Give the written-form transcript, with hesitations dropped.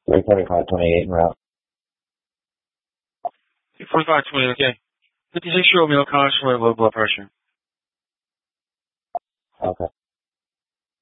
345.28 en route. 45.20, okay. 56-year-old male conscious with low blood pressure. Okay.